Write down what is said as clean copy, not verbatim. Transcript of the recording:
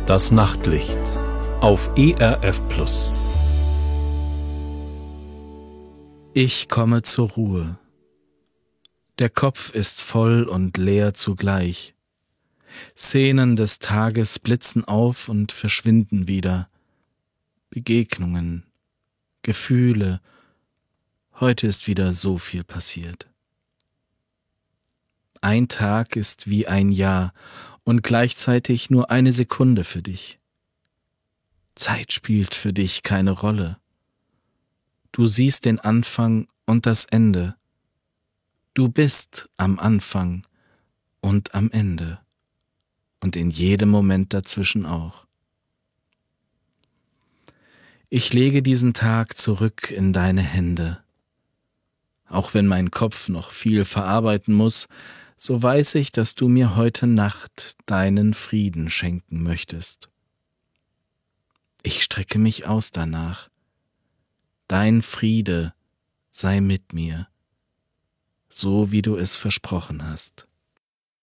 Das Nachtlicht auf ERF Plus. Ich komme zur Ruhe. Der Kopf ist voll und leer zugleich. Szenen des Tages blitzen auf und verschwinden wieder. Begegnungen, Gefühle. Heute ist wieder so viel passiert. Ein Tag ist wie ein Jahr und gleichzeitig nur eine Sekunde für dich. Zeit spielt für dich keine Rolle. Du siehst den Anfang und das Ende. Du bist am Anfang und am Ende und in jedem Moment dazwischen auch. Ich lege diesen Tag zurück in deine Hände. Auch wenn mein Kopf noch viel verarbeiten muss, so weiß ich, dass du mir heute Nacht deinen Frieden schenken möchtest. Ich strecke mich aus danach. Dein Friede sei mit mir, so wie du es versprochen hast.